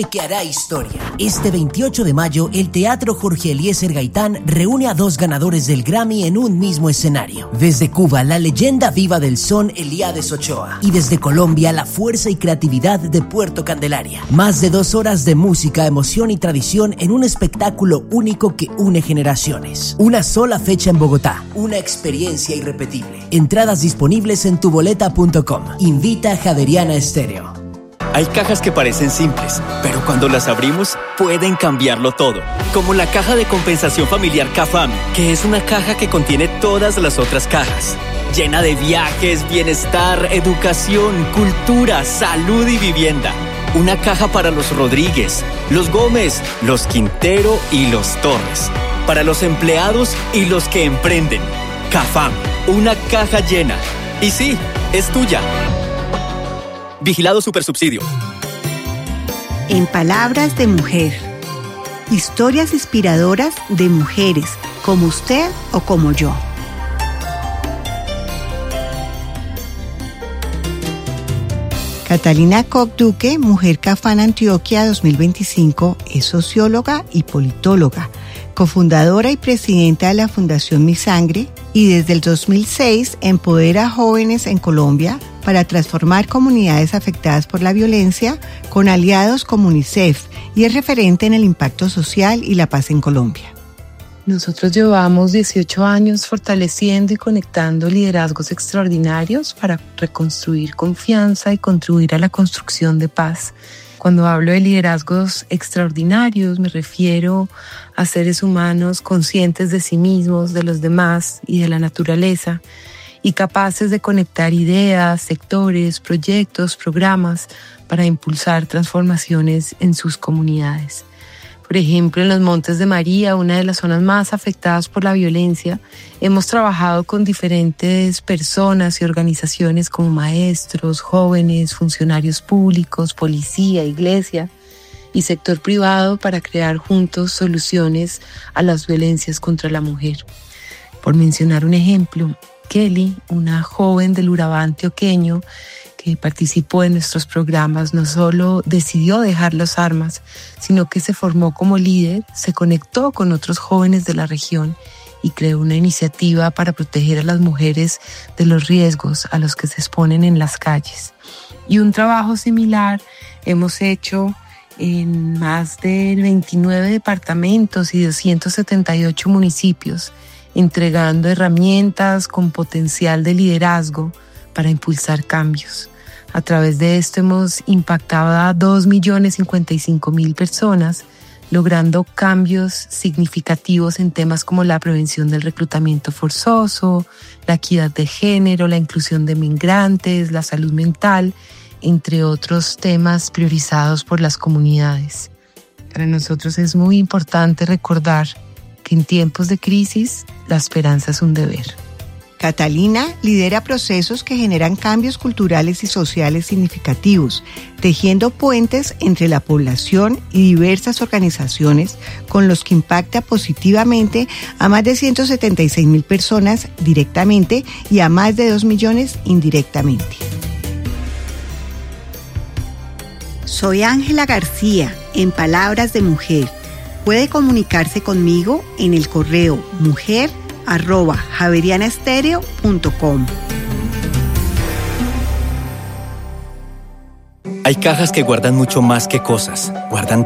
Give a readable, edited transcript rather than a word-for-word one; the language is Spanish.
Que hará historia. Este 28 de mayo, el Teatro Jorge Eliezer Gaitán reúne a 2 ganadores del Grammy en un mismo escenario. Desde Cuba, la leyenda viva del son Eliades Ochoa. Y desde Colombia, la fuerza y creatividad de Puerto Candelaria. Más de 2 horas de música, emoción y tradición en un espectáculo único que une generaciones. Una sola fecha en Bogotá. Una experiencia irrepetible. Entradas disponibles en tuboleta.com. Invita a Javeriana Estéreo. Hay cajas que parecen simples, pero cuando las abrimos pueden cambiarlo todo. Como la caja de compensación familiar CAFAM, que es una caja que contiene todas las otras cajas. Llena de viajes, bienestar, educación, cultura, salud y vivienda. Una caja para los Rodríguez, los Gómez, los Quintero y los Torres. Para los empleados y los que emprenden. CAFAM, una caja llena. Y sí, es tuya. Vigilado Supersubsidio. En palabras de mujer. Historias inspiradoras de mujeres como usted o como yo. Catalina Koch Duque, Mujer Cafán Antioquia 2025, es socióloga y politóloga, cofundadora y presidenta de la Fundación Mi Sangre, y desde el 2006 empodera a jóvenes en Colombia para transformar comunidades afectadas por la violencia con aliados como UNICEF, y es referente en el impacto social y la paz en Colombia. Nosotros llevamos 18 años fortaleciendo y conectando liderazgos extraordinarios para reconstruir confianza y contribuir a la construcción de paz. Cuando hablo de liderazgos extraordinarios, me refiero a seres humanos conscientes de sí mismos, de los demás y de la naturaleza, y capaces de conectar ideas, sectores, proyectos, programas para impulsar transformaciones en sus comunidades. Por ejemplo, en los Montes de María, una de las zonas más afectadas por la violencia, hemos trabajado con diferentes personas y organizaciones como maestros, jóvenes, funcionarios públicos, policía, iglesia y sector privado para crear juntos soluciones a las violencias contra la mujer. Por mencionar un ejemplo, Kelly, una joven del Urabá antioqueño que participó en nuestros programas, no solo decidió dejar las armas, sino que se formó como líder, se conectó con otros jóvenes de la región y creó una iniciativa para proteger a las mujeres de los riesgos a los que se exponen en las calles. Y un trabajo similar hemos hecho en más de 29 departamentos y 278 municipios, entregando herramientas con potencial de liderazgo para impulsar cambios. A través de esto hemos impactado a 2.055.000 personas, logrando cambios significativos en temas como la prevención del reclutamiento forzoso, la equidad de género, la inclusión de migrantes, la salud mental, entre otros temas priorizados por las comunidades. Para nosotros es muy importante recordar que en tiempos de crisis, la esperanza es un deber. Catalina lidera procesos que generan cambios culturales y sociales significativos, tejiendo puentes entre la población y diversas organizaciones con los que impacta positivamente a más de 176.000 personas directamente y a más de 2 millones indirectamente. Soy Ángela García, en Palabras de Mujer. Puede comunicarse conmigo en el correo mujer@javerianaestereo.com. Hay cajas que guardan mucho más que cosas, guardan